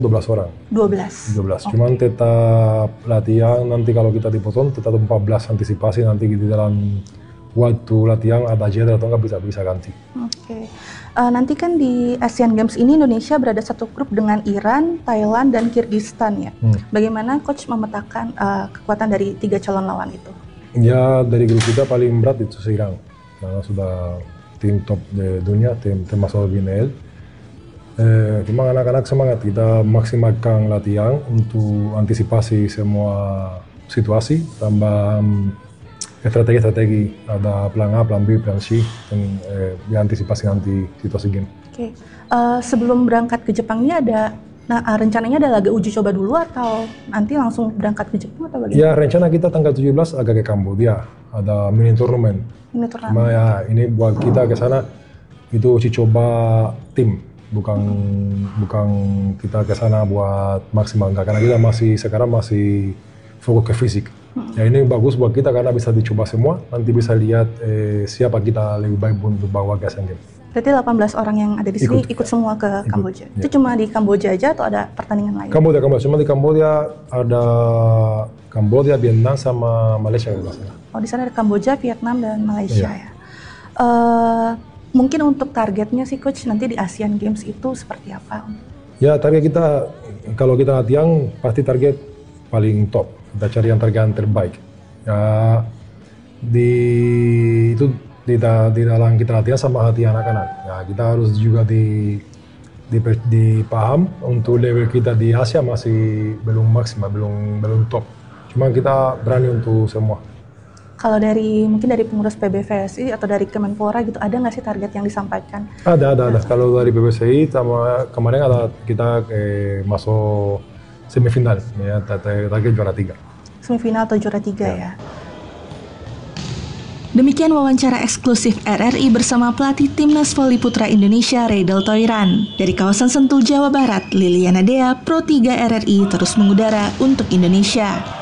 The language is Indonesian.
12 orang. 12. 12. Oke. Cuman tetap latihan nanti kalau kita dipotong tetap 14 antisipasi nanti di dalam waktu latihan ada jeda atau nggak bisa ganti. Oke. Nanti kan di Asian Games ini Indonesia berada satu grup dengan Iran, Thailand, dan Kyrgyzstan ya. Bagaimana coach memetakan kekuatan dari 3 calon lawan itu? Ya dari grup kita paling berat itu Iran, karena sudah tim top di dunia, tim termasuk BNL. Cuma anak-anak semangat, kita maksimalkan latihan untuk antisipasi semua situasi, tambah strategi, ada plan A, plan B, plan C, dan diantisipasi nanti situasi game. Oke. Sebelum berangkat ke Jepang ini rencananya ada laga uji coba dulu atau nanti langsung berangkat ke Jepang atau bagaimana? Ya rencana kita tanggal 17 agak ke Kamboja, ada mini turnamen. Cuma ya ini buat kita ke sana itu uji coba tim, bukan kita ke sana buat maksimal enggak, karena kita sekarang masih fokus ke fisik. Ya ini bagus buat kita karena bisa dicoba semua, nanti bisa lihat siapa kita lebih baik untuk bawa ke Asian Games. Berarti 18 orang yang ada di sini ikut semua ke Kamboja. Ya. Itu cuma di Kamboja aja atau ada pertandingan lain? Kamboja. Cuma di Kamboja ada Kamboja, Vietnam sama Malaysia kalau salah. Oh di sana ada Kamboja, Vietnam dan Malaysia ya. Mungkin untuk targetnya sih coach nanti di Asian Games itu seperti apa? Ya target kita kalau kita latihan pasti target paling top. Kita cari yang terbaik. Ya di dalam kita latihan sama hati anak-anak. Ya kita harus juga dipaham untuk level kita di Asia masih belum maksimal, belum top. Cuma kita berani untuk semua. Kalau mungkin dari pengurus PBVSI atau dari Kemenpora gitu, ada nggak sih target yang disampaikan? Ada. Kalau dari PBVSI sama kemarin kita masuk semifinal, ya target juara 3. Semifinal atau juara 3 ya. Demikian wawancara eksklusif RRI bersama pelatih Timnas Voli Putra Indonesia Reidel Toiran. Dari kawasan Sentul, Jawa Barat, Liliana Dea, Pro 3 RRI terus mengudara untuk Indonesia.